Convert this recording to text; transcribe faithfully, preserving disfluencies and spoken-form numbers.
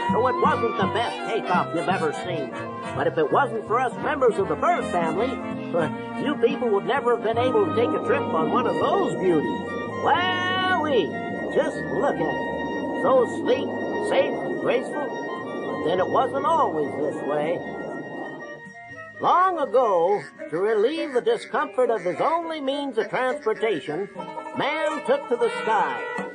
so it wasn't the best takeoff you've ever seen. But if it wasn't for us members of the bird family, you people would never have been able to take a trip on one of those beauties. Wowee! Just look at it. So sleek, safe, and graceful. But then it wasn't always this way. Long ago, to relieve the discomfort of his only means of transportation, man took to the sky.